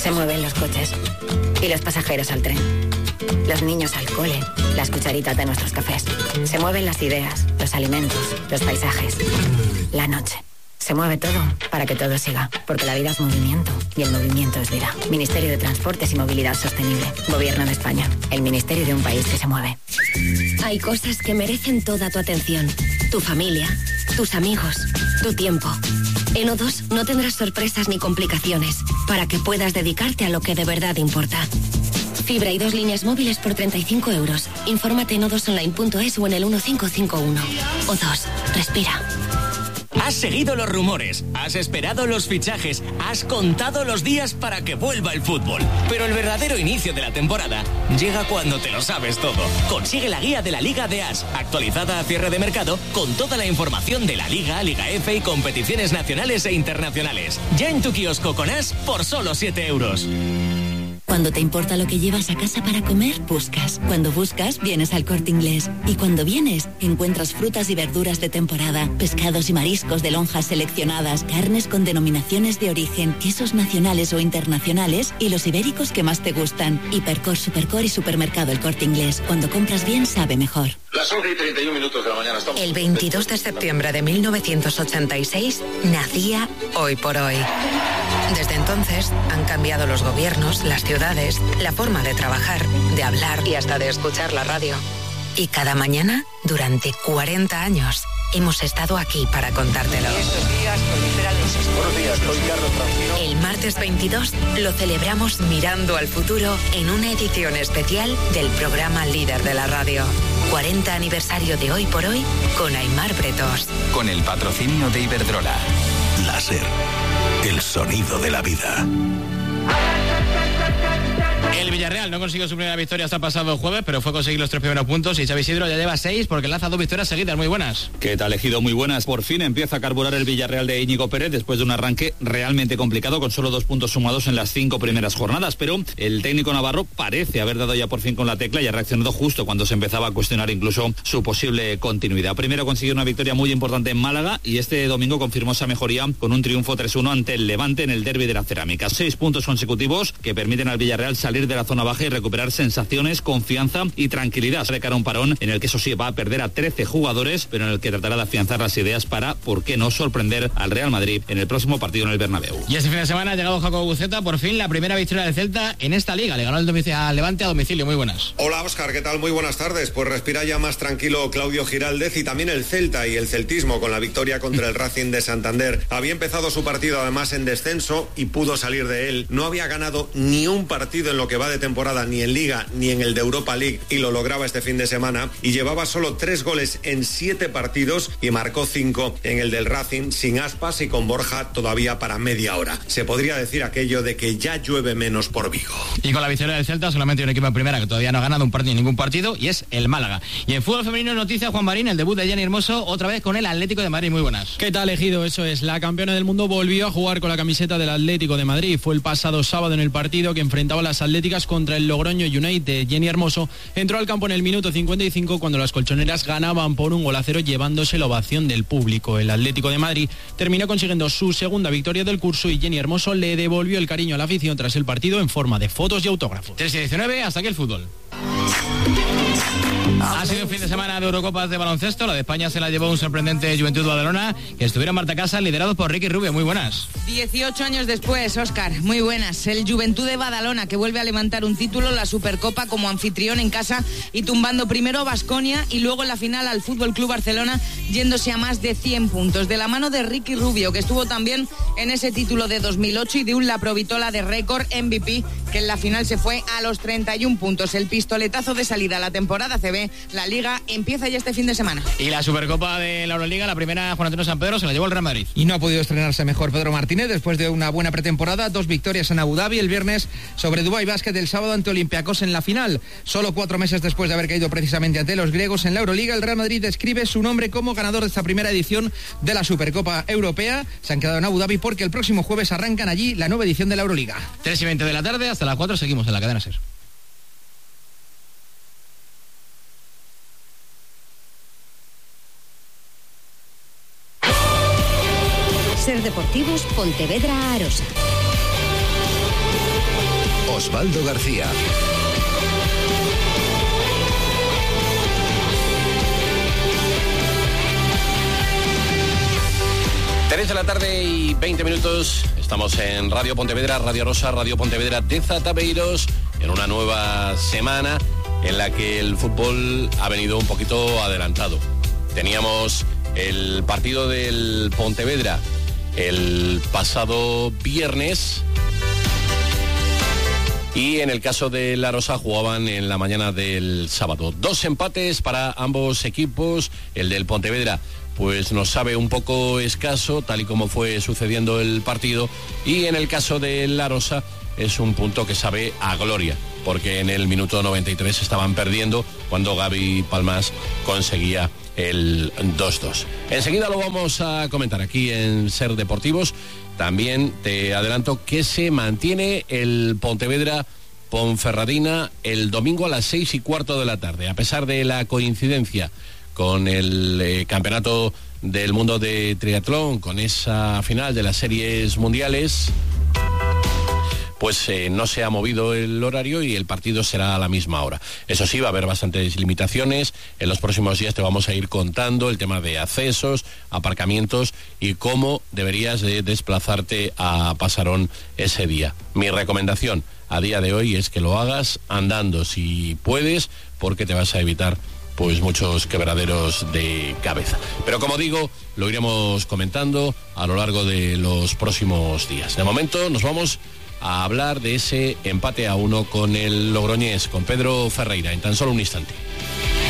Se mueven los coches y los pasajeros al tren. Los niños al cole, las cucharitas de nuestros cafés. Se mueven las ideas, los alimentos, los paisajes. La noche. Se mueve todo para que todo siga, porque la vida es movimiento y el movimiento es vida. Ministerio de Transportes y Movilidad Sostenible. Gobierno de España. El ministerio de un país que se mueve. Hay cosas que merecen toda tu atención. Tu familia, tus amigos, tu tiempo. En O2 no tendrás sorpresas ni complicaciones para que puedas dedicarte a lo que de verdad importa. Fibra y 2 líneas móviles por 35 euros. Infórmate en o2online.es o en el 1551. O2. Respira. Has seguido los rumores, has esperado los fichajes, has contado los días para que vuelva el fútbol. Pero el verdadero inicio de la temporada llega cuando te lo sabes todo. Consigue la guía de la Liga de As, actualizada a cierre de mercado, con toda la información de la Liga, Liga F y competiciones nacionales e internacionales. Ya en tu kiosco con As por solo 7 euros. Cuando te importa lo que llevas a casa para comer, buscas. Cuando buscas, vienes al Corte Inglés. Y cuando vienes, encuentras frutas y verduras de temporada, pescados y mariscos de lonjas seleccionadas, carnes con denominaciones de origen, quesos nacionales o internacionales y los ibéricos que más te gustan. Hipercor, Supercor y Supermercado El Corte Inglés. Cuando compras bien, sabe mejor. Las 11:31 de la mañana. El 22 de septiembre de 1986 nacía Hoy por Hoy. Desde entonces han cambiado los gobiernos, las ciudades, la forma de trabajar, de hablar y hasta de escuchar la radio. Y cada mañana, durante 40 años, hemos estado aquí para contártelo. Buenos días, soy Carlos Francino. El martes 22 lo celebramos mirando al futuro en una edición especial del programa líder de la radio. 40 aniversario de Hoy por Hoy con Aimar Bretos. Con el patrocinio de Iberdrola. Láser, el sonido de la vida. El Villarreal no consiguió su primera victoria hasta el pasado jueves, pero fue conseguir los 3 primeros puntos y Xavi Isidro ya lleva 6 porque lanza 2 victorias seguidas. Muy buenas. ¿Qué tal, Ejido? Muy buenas. Por fin empieza a carburar el Villarreal de Íñigo Pérez después de un arranque realmente complicado con solo 2 puntos sumados en las 5 primeras jornadas, pero el técnico navarro parece haber dado ya por fin con la tecla y ha reaccionado justo cuando se empezaba a cuestionar incluso su posible continuidad. Primero consiguió una victoria muy importante en Málaga y este domingo confirmó esa mejoría con un triunfo 3-1 ante el Levante en el derbi de la Cerámica. 6 puntos consecutivos que permiten al Villarreal salir de la zona baja y recuperar sensaciones, confianza y tranquilidad de cara a un parón en el que eso sí va a perder a 13 jugadores, pero en el que tratará de afianzar las ideas para, por qué no, sorprender al Real Madrid en el próximo partido en el Bernabéu. Y este fin de semana ha llegado Jacobo Buceta, por fin la primera victoria del Celta en esta liga. Le ganó al Levante a domicilio. Muy buenas. Hola, Óscar, ¿qué tal? Muy buenas tardes. Pues respira ya más tranquilo Claudio Giraldez y también el Celta y el celtismo con la victoria contra el Racing de Santander. Había empezado su partido además en descenso y pudo salir de él. No había ganado ni un partido en lo que va de temporada, ni en Liga ni en el de Europa League, y lo lograba este fin de semana, y llevaba solo 3 goles en 7 partidos y marcó 5 en el del Racing, sin Aspas y con Borja todavía para media hora. Se podría decir aquello de que ya llueve menos por Vigo. Y con la victoria del Celta solamente hay un equipo en primera que todavía no ha ganado un partido, ningún partido, y es el Málaga. Y en fútbol femenino noticia Juan Marín, el debut de Jenny Hermoso otra vez con el Atlético de Madrid. Muy buenas. ¿Qué tal, Ejido? Eso es, la campeona del mundo volvió a jugar con la camiseta del Atlético de Madrid. Fue el pasado sábado en el partido que enfrentaba a las Atléticas contra el Logroño United. Jenny Hermoso entró al campo en el minuto 55 cuando las colchoneras ganaban por 1-0 llevándose la ovación del público. El Atlético de Madrid terminó consiguiendo su segunda victoria del curso y Jenny Hermoso le devolvió el cariño a la afición tras el partido en forma de fotos y autógrafos. 3-19, hasta aquí el fútbol. Ha sido un fin de semana de Eurocopas de baloncesto. La de España se la llevó un sorprendente Juventud Badalona, que estuvieron Marta Casa liderados por Ricky Rubio. Muy buenas. 18 años después, Óscar, muy buenas. El Juventud de Badalona, que vuelve a levantar un título, la Supercopa, como anfitrión en casa y tumbando primero a Baskonia y luego en la final al Fútbol Club Barcelona, yéndose a más de 100 puntos. De la mano de Ricky Rubio, que estuvo también en ese título de 2008, y de un Laprovitola de récord MVP, que en la final se fue a los 31 puntos. El pistoletazo de salida a la temporada CB. La Liga empieza ya este fin de semana. Y la Supercopa de la Euroliga, la primera, Juan Antonio San Pedro, se la llevó el Real Madrid. Y no ha podido estrenarse mejor Pedro Martínez después de una buena pretemporada. 2 victorias en Abu Dhabi el viernes sobre Dubai Basket, el sábado ante Olympiacos en la final. Solo 4 meses después de haber caído precisamente ante los griegos en la Euroliga, el Real Madrid describe su nombre como ganador de esta primera edición de la Supercopa Europea. Se han quedado en Abu Dhabi porque el próximo jueves arrancan allí la nueva edición de la Euroliga. 3:20 de la tarde, hasta las 4 seguimos en la cadena SER. Ser Deportivos, Pontevedra, Arosa. Osvaldo García. De la tarde y 20 minutos, estamos en Radio Pontevedra, Radio Rosa, Radio Pontevedra de Zatabeiros, en una nueva semana en la que el fútbol ha venido un poquito adelantado. Teníamos el partido del Pontevedra el pasado viernes y en el caso de La Rosa jugaban en la mañana del sábado. 2 empates para ambos equipos, el del Pontevedra pues nos sabe un poco escaso, tal y como fue sucediendo el partido, y en el caso de La Rosa es un punto que sabe a gloria, porque en el minuto 93 estaban perdiendo cuando Gaby Palmas conseguía el 2-2. Enseguida lo vamos a comentar aquí en Ser Deportivos. También te adelanto que se mantiene el Pontevedra Ponferradina el domingo a las 6:15 de la tarde, a pesar de la coincidencia con el Campeonato del Mundo de Triatlón, con esa final de las series mundiales, pues no se ha movido el horario y el partido será a la misma hora. Eso sí, va a haber bastantes limitaciones. En los próximos días te vamos a ir contando el tema de accesos, aparcamientos y cómo deberías de desplazarte a Pasarón ese día. Mi recomendación a día de hoy es que lo hagas andando si puedes, porque te vas a evitar pues muchos quebraderos de cabeza. Pero como digo, lo iremos comentando a lo largo de los próximos días. De momento nos vamos a hablar de ese empate a 1 con el Logroñés, con Pedro Ferreira, en tan solo un instante.